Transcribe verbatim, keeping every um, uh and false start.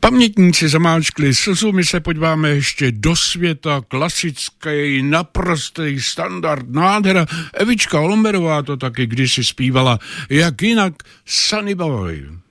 Pamětníci zamáčkli slzu, my se podíváme ještě do světa, klasický, naprostý standard, nádhera. Evička Olomberová to taky kdysi zpívala, jak jinak Sunny Boy.